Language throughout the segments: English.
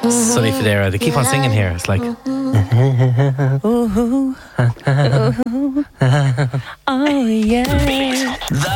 Sonny Fodera. They keep on singing here. It's like... Oh, yeah.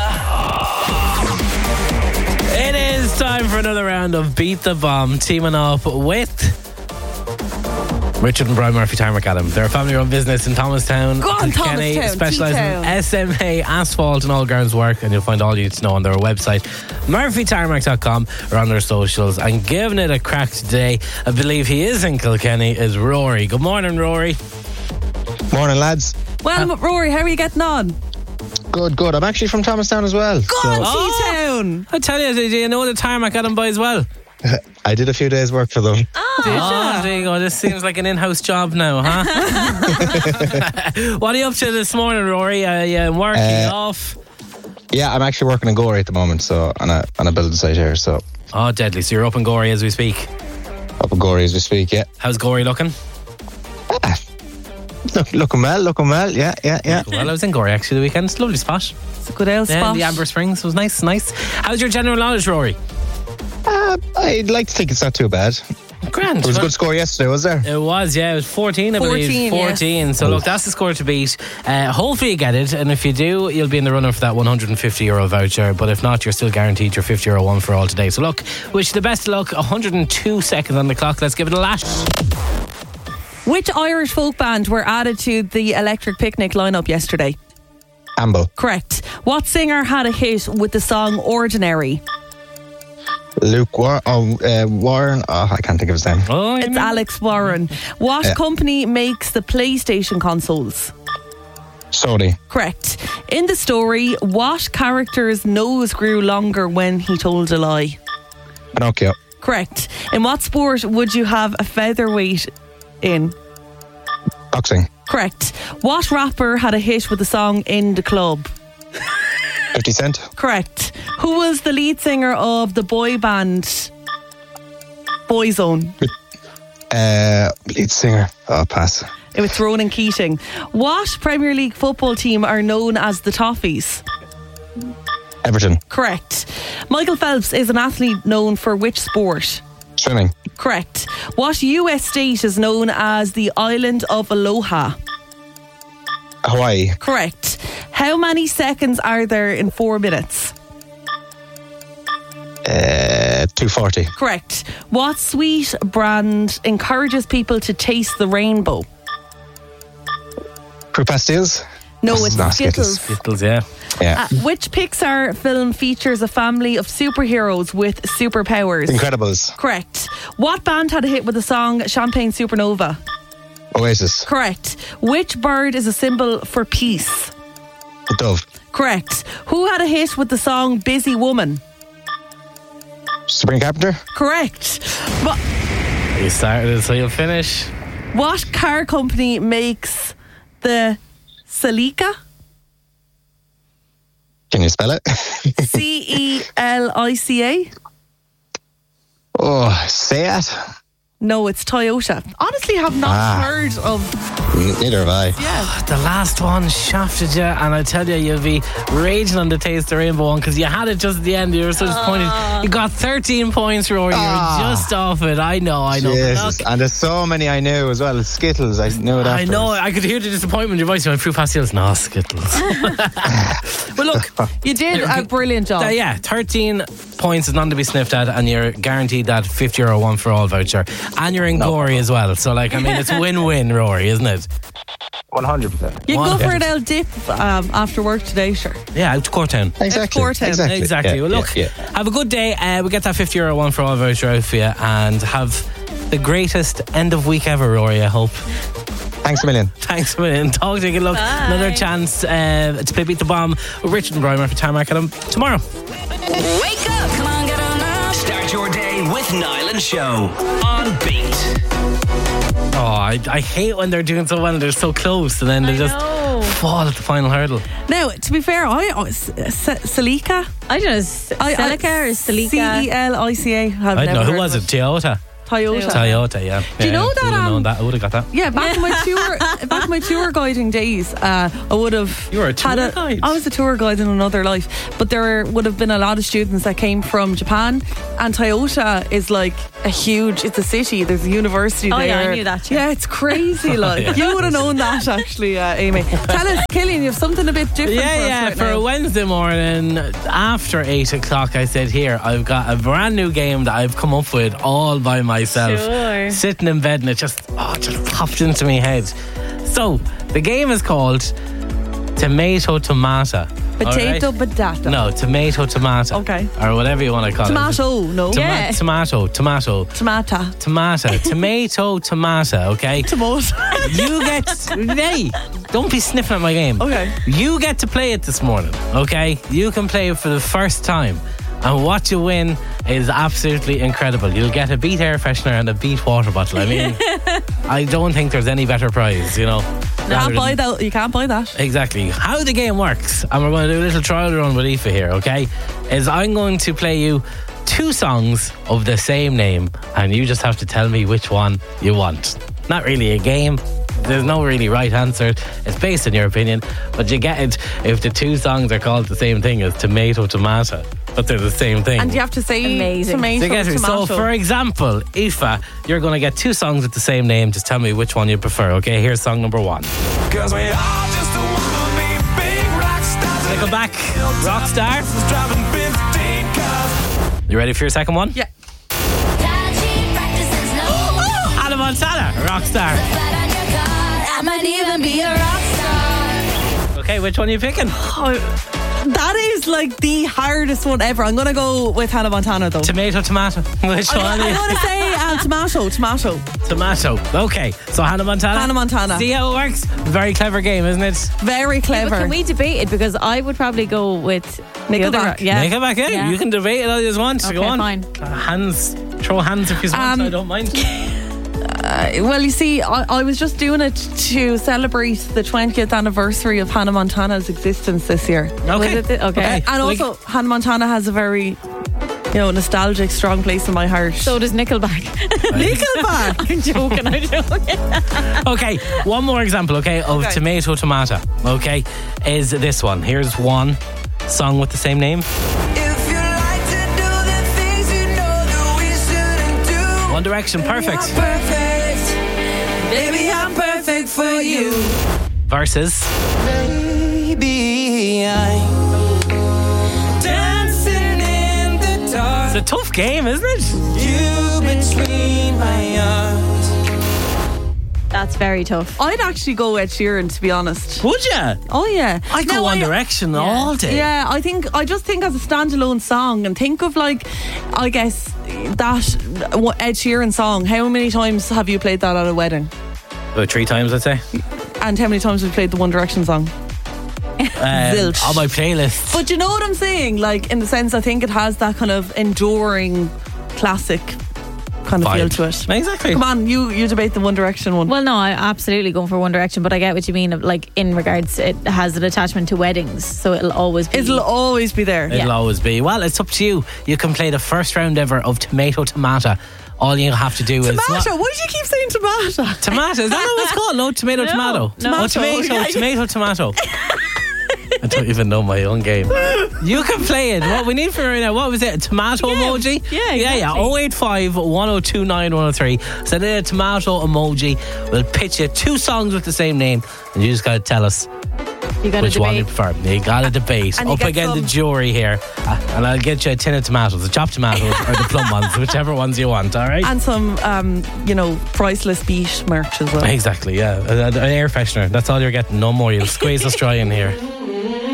It is time for another round of Beat the Bomb, teaming up with Richard and Brian Murphy Tarmac Adam. They're a family-run business in Thomastown. Go on, Kenny, Thomastown, specialising in T-Town. SMA, asphalt and all grounds work, and you'll find all you need to know on their website, murphytarmac.com, or on their socials. And giving it a crack today, I believe he is in Kilkenny, is Rory. Good morning, Rory. Morning, lads. Well, Rory, how are you getting on? Good. I'm actually from Thomastown as well. Go on, T-Town. I tell you, do you know the Tarmac Adam boys well? I did a few days' work for them. Oh, there you go. This seems like an in-house job now, huh? What are you up to this morning, Rory? Are you working off? Yeah, I'm actually working in Gorey at the moment, so on a building site here. So Oh, deadly. So you're up in Gorey as we speak. up in Gorey as we speak. Yeah, How's Gorey looking? looking well. Yeah. Well, I was in Gorey actually the weekend. It's a lovely spot. It's a good old Yeah, spot. the Amber Springs was nice. How's your general knowledge, Rory? I'd like to think it's not too bad. Grand. It was a good score yesterday, was there? It was, yeah. It was 14, I believe. 14. So, look, that's the score to beat. Hopefully you get it. And if you do, you'll be in the runner for that €150 voucher. But if not, you're still guaranteed your €50 one for all today. So, look, wish you the best of luck. 102 seconds on the clock. Let's give it a lash. Which Irish folk band were added to the Electric Picnic lineup yesterday? Amble. Correct. What singer had a hit with the song Ordinary? Luke Warren. I can't think of his name. Oh, It's Alex Warren. What company makes the PlayStation consoles? Sony. Correct. In the story, what character's nose grew longer when he told a lie? Pinocchio. Correct. In what sport would you have a featherweight in? Boxing. Correct. What rapper had a hit with the song In the Club? 50 Cent. Correct. Who was the lead singer of the boy band Boyzone? Lead singer. Oh, pass. It was Ronan Keating. What Premier League football team are known as the Toffees? Everton. Correct. Michael Phelps is an athlete known for which sport? Swimming. Correct. What US state is known as the island of Aloha? Hawaii. Correct. How many seconds are there in 4 minutes? 240. Correct. What sweet brand encourages people to taste the rainbow? Fruit pastilles. No, it's No, Skittles. Skittles, yeah. Yeah. Which Pixar film features a family of superheroes with superpowers? Incredibles. Correct. What band had a hit with the song Champagne Supernova? Oasis. Correct. Which bird is a symbol for peace? Dove. Correct. Who had a hit with the song Busy Woman? Sabrina Carpenter. Correct. What, You started it, so you'll finish. what car company makes the Celica? Can you spell it? Celica? Oh, Seat. No, it's Toyota. Honestly, have not heard of. Neither have I. Yeah. The last one shafted you, and I tell you, you'll be raging on the Taste the Rainbow one because you had it just at the end. You were so disappointed. You got 13 points, Rory. You were just off it. I know. Jesus. Look, And there's so many I knew as well. Skittles. I knew it I afterwards. know. I could hear the disappointment in your voice. You went, fruit pastilles. No, Skittles. Well, look. You did a brilliant job. Yeah, 13 points is none to be sniffed at, and you're guaranteed that €50 one for all voucher. And you're in Gorey as well. So, like, I mean, it's win-win, Rory, isn't it? 100%. You can go for an L dip after work today, sure. Yeah, out to Courtown. Exactly. Courtown. Exactly. Yeah, Well, look, have a good day. We'll get that €50 one for all voucher out for you, and have the greatest end of week ever, Rory, I hope. Thanks a million. Thanks a million. Talk to you. Good luck. Bye. Another chance to play Beat the Bomb with Richard and Brian Murphy Tarmac at him tomorrow. Wake up! Come on, get on up! Start your day with Niall and Show on Beat. Oh, I hate when they're doing so well and they're so close and then they just fall at the final hurdle. Now, to be fair, Celica? I don't know, Celica or Celica? Celica. I don't know. Who was it? Toyota? Toyota, yeah. Do you know that? I would have got that. Yeah, back in my tour guiding days, I would have. You were a tour guide? I was a tour guide in another life, but there would have been a lot of students that came from Japan, and Toyota is like it's a city. There's a university there. Oh yeah, I knew that. Yeah, it's crazy. Like you would have known that actually, Amy. Tell us, Killian, you have something a bit different. For a Wednesday morning after 8 o'clock, I said, here, I've got a brand new game that I've come up with all by myself. Sure. Sitting in bed, and it just popped into my head. So the game is called Tomato Tomata. Potato, batata. No, tomato tomata. Okay. Or whatever you want to call Tomato, it. no. Yeah. Tomato. Tomata. Tomato tomata, okay? Tomato. You get... Hey, don't be sniffing at my game. Okay. You get to play it this morning, okay? You can play it for the first time. And what you win is absolutely incredible. You'll get a Beat air freshener and a Beat water bottle. I mean, I don't think there's any better prize, you know. You can't buy that. Exactly. How the game works, and we're going to do a little trial run with Aoife here, okay, is I'm going to play you 2 songs of the same name, and you just have to tell me which one you want. Not really a game. There's no really right answer. It's based on your opinion, but you get it if the 2 songs are called the same thing as tomato tomata, but they're the same thing. And you have to say Amazing. tomato. So for example, Aoife, you're going to get 2 songs with the same name. Just tell me which one you prefer, okay? Here's song number 1. Cause we all just wanna be big rock stars. Nickelback, Rockstar. Driving 15 cars. You ready for your second one? Yeah. Hannah Montana, Rockstar. I might even be a rock star. Okay, which one are you picking? That is like the hardest one ever. I'm going to go with Hannah Montana though. Tomato. Which one? I'm going to say tomato. Tomato. Okay, so Hannah Montana. See how it works? Very clever game, isn't it? Very clever. But can we debate it? Because I would probably go with Nickelback. Nickelback, yeah. You can debate it all you want. Okay, Go on. fine. Throw hands if you want. I don't mind. Well, you see, I was just doing it to celebrate the 20th anniversary of Hannah Montana's existence this year. Okay. Okay. And also, Hannah Montana has a very, nostalgic, strong place in my heart. So does Nickelback. Nickelback? I'm joking. Okay, one more example, of tomato tomata, is this one. Here's one song with the same name. If you like to do the things you know that we shouldn't do. One Direction, perfect. Baby, I'm perfect for you. Versus Baby, I'm dancing in the dark. It's a tough game, isn't it? You between my arms. That's very tough. I'd actually go Ed Sheeran, to be honest. Would you? Oh yeah, I go One Direction all day. Yeah, I just think as a standalone song, and think of I guess that Ed Sheeran song. How many times have you played that at a wedding? About 3 times, I'd say. And how many times have you played the One Direction song? Zilch. On my playlist. But you know what I'm saying? In the sense, I think it has that kind of enduring classic kind of feel to it. Exactly. Come on, you debate the One Direction one. Well, no, I absolutely go for One Direction, but I get what you mean. In regards, it has an attachment to weddings, so it'll always be. It'll always be there. It'll always be. Well, it's up to you. You can play the first round ever of Tomato Tomata. All you have to do is... Tomato? Why do you keep saying tomato? Tomato? Is that what it's called? No, tomato, tomato. No. Tomato. I don't even know my own game. You can play it. What we need for right now, what was it? A tomato emoji? Yeah, exactly. 085 1029 103. Send in a tomato emoji. We'll pitch you 2 songs with the same name, and you just got to tell us which one you prefer. You got to debate. And up against the jury here. And I'll get you a tin of tomatoes, the chopped tomatoes or the plum ones, whichever ones you want, all right? And some, priceless beat merch as well. Exactly, yeah. An air freshener. That's all you're getting. No more. You'll squeeze us dry in here.